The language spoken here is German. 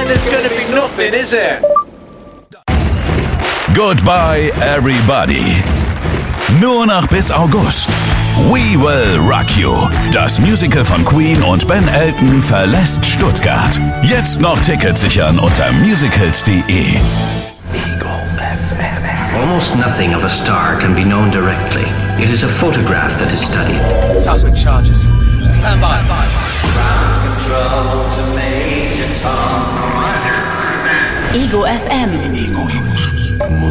then there's gonna be nothing, is there? Goodbye everybody. Nur noch bis August. We Will Rock You. Das Musical von Queen und Ben Elton verlässt Stuttgart. Jetzt noch Tickets sichern unter musicals.de. Eagle FM. Almost nothing of a star can be known directly. It is a photograph that is studied. Seismic charges. Stand by. Ground control to Major Tom. Ego FM.